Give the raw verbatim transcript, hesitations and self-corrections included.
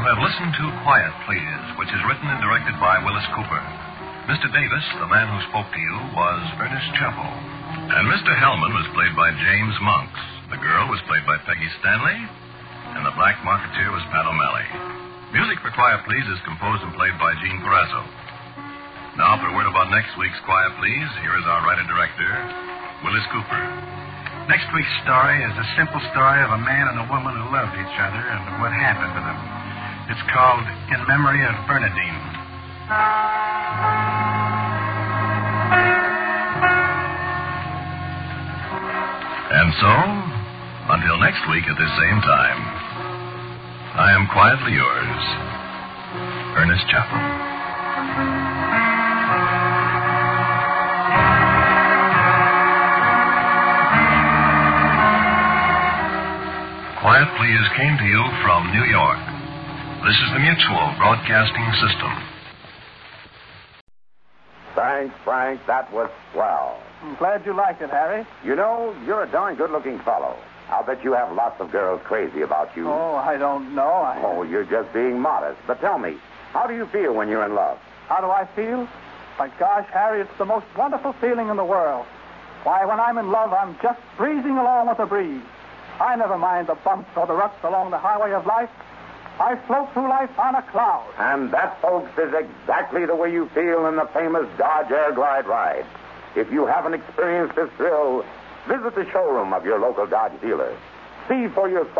have listened to Quiet Please, which is written and directed by Willis Cooper. Mister Davis, the man who spoke to you, was Ernest Chappell. And Mister Hellman was played by James Monks. The girl was played by Peggy Stanley. And the Black Marketeer was Pat O'Malley. Music for Quiet Please is composed and played by Gene Perazzo. Now, for a word about next week's Quiet Please, here is our writer-director, Willis Cooper. Next week's story is a simple story of a man and a woman who loved each other and what happened to them. It's called In Memory of Bernadine. And so, until next week at this same time, I am quietly yours, Ernest Chappell. Quiet Please came to you from New York. This is the Mutual Broadcasting System. Thanks, Frank. That was swell. I'm glad you liked it, Harry. You know, you're a darn good-looking fellow. I'll bet you have lots of girls crazy about you. Oh, I don't know. I... Oh, you're just being modest. But tell me, how do you feel when you're in love? How do I feel? My gosh, Harry, it's the most wonderful feeling in the world. Why, when I'm in love, I'm just breezing along with the breeze. I never mind the bumps or the ruts along the highway of life. I float through life on a cloud. And that, folks, is exactly the way you feel in the famous Dodge Air Glide ride. If you haven't experienced this thrill, visit the showroom of your local Dodge dealer. See for yourself.